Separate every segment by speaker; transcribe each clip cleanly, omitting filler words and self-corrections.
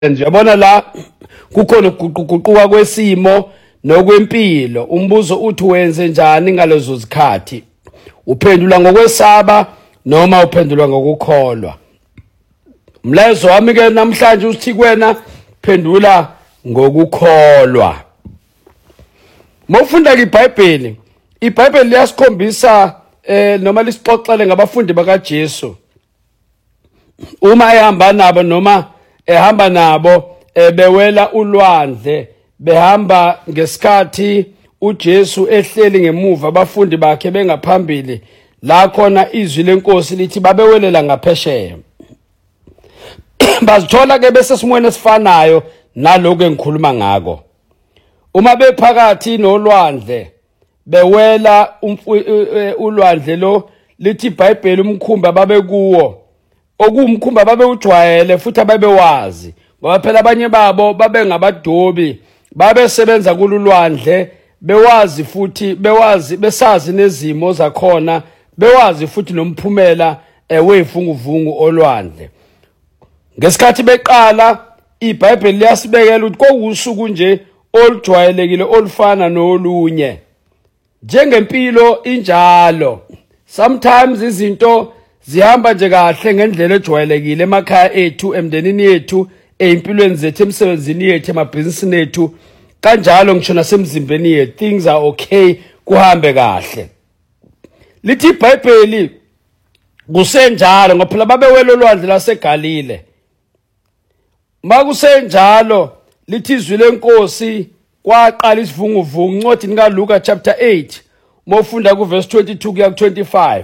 Speaker 1: nje yabona la kukhona ukuguquguquka kwesimo nokwempilo. Umbuzo uthi wenze njani ngalezo zikhathi? Uphendula ngokwesaba noma uphendula ngokukholwa? Umlayezo wami ke namhlanje uthi kuwena phendula ngokukholwa. Mawufunda iBhayibheli, iBhayibheli liyasikhombisa noma lisixoxele ngabafundi bakaJesu. Uma ehamba nabo noma ehamba nabo bewela ulwandle, behamba ngesikhathi uJesu ehleli ngemuva abafundi bakhe bengaphambili, la khona izwi lenkosi lithi babewelela ngaphesheya. Bazithola ke bese simweni esifanayo naloko engikhuluma ngako. Uma bephakathi nolwandle bewela ulwandle lo, lithi iBhayibheli umkhumbi babekuwo, okumkhumbi babewujwayele futhi ababewazi, ngoba phela abanye babo babengabadobi, babesebenza kululwandle, bewazi futhi besazi nezimo zakhona, bewazi futhi nomphumela wevunguvungu olwandle. Ngesikhathi beqala iBhayibheli liyasibekela ukuthi kokusuku nje olujwayelekile olufana nolunye. Njengempilo injalo, sometimes izinto zihamba nje kahle ngendlela ejwayelekile emakhaya ethu, emndenini yethu, empilweni zethu, emsebenzini yethu, emabhizinisini ethu, kanjalo ngisho nasemzimbeni yethu, things are okay, kuhambe kahle. Lithi iBhayibheli kusenjalo ngoba phela babewela olwandle laseGalile. Makusenjalo lithi izwi lenkosi kwaqala isivunguvungu, incwadi kaLuka chapter 8 mofunda kuverse 22 kuya ku25.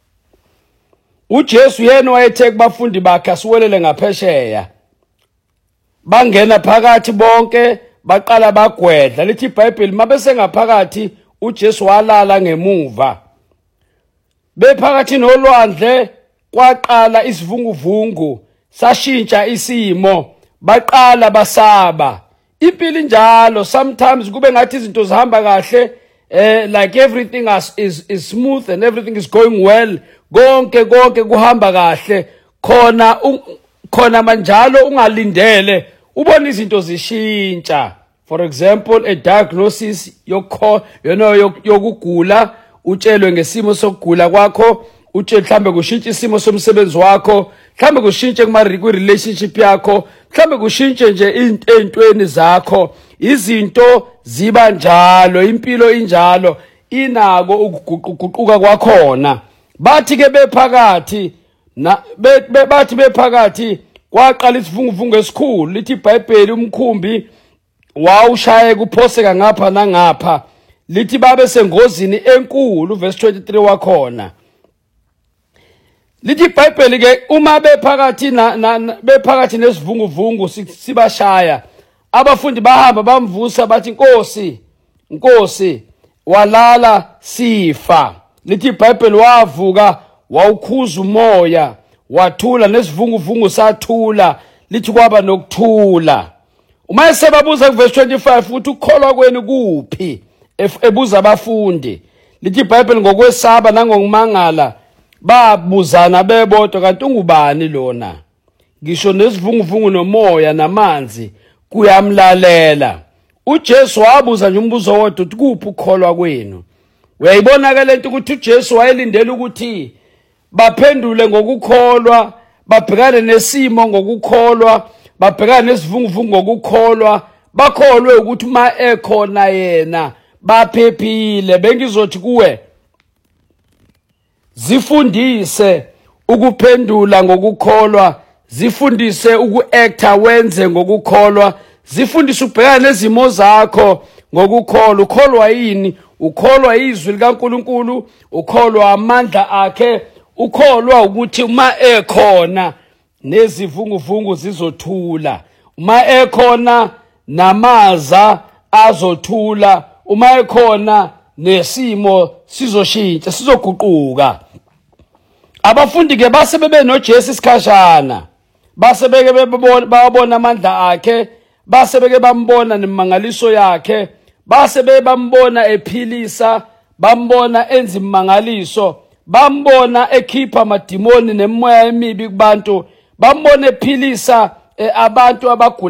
Speaker 1: uJesu yena wayethe kubafundi bakhe asiwelele ngaphesheya. Bangena phakathi bonke baqala bagwedla. Lithi iBhayibheli mabese ngaphakathi uJesu walala ngemuva. Bephakathi nolwandle kwaqala isivunguvungu, sashintsha isimo, baqala basaba. Impilo injalo, sometimes kube ngathi izinto zihamba kahle, like everything is smooth and everything is going well, konke kuhamba kahle, khona manjalo ungalindele ubona izinto zishintsha. For example, a diagnosis yokugula, utshelwe ngesimo sokugula kwakho, utshelwe mhlambe kushintsha isimo somsebenzi wakho, mhlambe kushintshe ku-relationship yakho, mhlambe kushintshe nje entweni zakho. Izinto ziba njalo, impilo injalo, inako ukuguquguquka kwakhona. Bathi ke bephakathi kwaqala isivunguvungu esikhulu. Lithi iBhayibheli umkhumbi wawushaya kuphoseka ngapha nangapha. Lithi babe sengozini enkulu, verse 23 wakhona. Lithi iBhayibheli ke uma bephakathi nesivunguvungu sibashaya, abafundi bahamba bamvusa bathi Nkosi walala sifa. Lithi iBhayibheli wavuka wawukhuza umoya, wathula nesivunguvungu sathula. Lithi kwaba nokuthula. Uma esebabuza kuverse 25 ukuthi ukukholwa kwenu kuphi, ebuza abafundi. Lithi iBhayibheli ngokwesaba nangokumangala babuzana bebodwa, kanti ungubani lona? Ngisho nesivunguvungu nomoya namanzi kuyamlalela. uJesu wabuza nje umbuzo wodwa uthi kuphi ukukholwa kwenu? Uyayibona ke lento ukuthi uJesu wayelindele ukuthi baphendule ngokukholwa, babhekane nesimo ngokukholwa, babhekane nesivunguvungu ngokukholwa, bakholwe ukuthi uma ekhona yena baphephile. Bengizothi kuwe zifundise ukuphendula ngokukholwa, zifundise ukuacta wenze ngokukholwa, zifundise ukubhekana nezimo zakho ngokukholwa. Ukholwa yini? Ukholwa izwi likaNkulunkulu, ukholwa amandla akhe, ukholwa ukuthi uma ekhona nezivunguvungu zizothula, uma ekhona namaza azothula, uma ekhona nesimo sizoshintsha, sizoguquka. Abafundi ke base bebe noJesu isikhashana, base beke babona amandla akhe, base beke bambona nemangaliso yakhe, base bambona ephilisa, bambona enza imangaliso, bambona ekhipha amadimoni nemoya emibi kubantu, bambona ephilisa abantu abagula